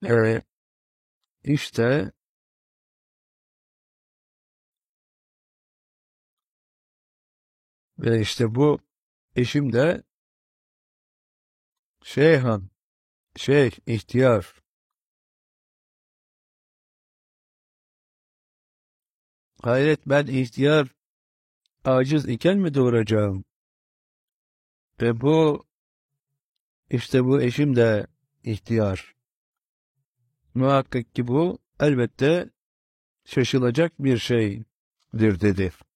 Evet. İşte ve işte bu eşim de Şeyhan, ihtiyar. Hayret ben ihtiyar, aciz iken mi doğuracağım? Ve işte bu eşim de ihtiyar. Muhakkak ki bu elbette şaşılacak bir şeydir dedi.